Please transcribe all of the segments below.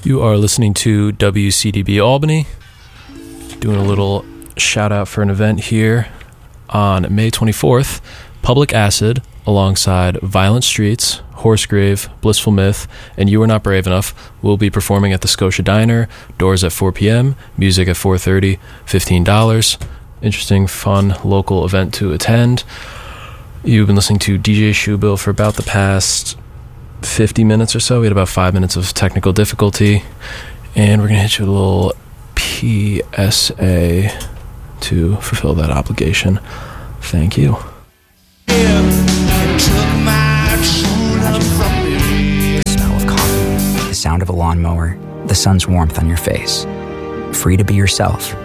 You are listening to WCDB Albany, doing a little shout out for an event here on May 24th. Public Acid, alongside Violent Streets, Horsegrave, Blissful Myth, and You Are Not Brave Enough, will be performing at the Scotia Diner. Doors at 4 p.m., music at 4:30, $15. Interesting, fun, local event to attend. You've been listening to DJ Shoebill for about the past 50 minutes or so. We had about 5 minutes of technical difficulty, and we're going to hit you with a little PSA to fulfill that obligation. Thank you. The smell of coffee, the sound of a lawnmower, the sun's warmth on your face. Free to be yourself.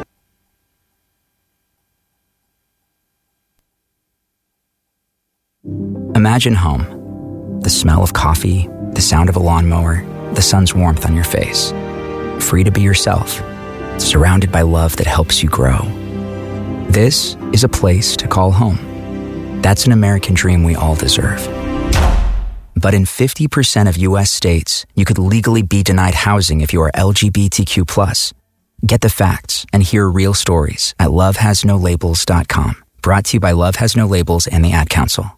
Imagine home. The smell of coffee, the sound of a lawnmower, the sun's warmth on your face. Free to be yourself, surrounded by love that helps you grow. This is a place to call home. That's an American dream we all deserve. But in 50% of U.S. states, you could legally be denied housing if you are LGBTQ+. Get the facts and hear real stories at lovehasnolabels.com. Brought to you by Love Has No Labels and the Ad Council.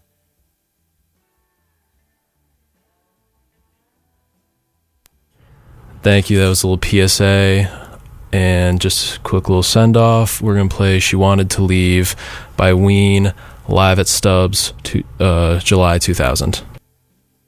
Thank you. That was a little PSA. And just a quick little send-off. We're going to play She Wanted to Leave by Ween live at Stubbs, July 2000.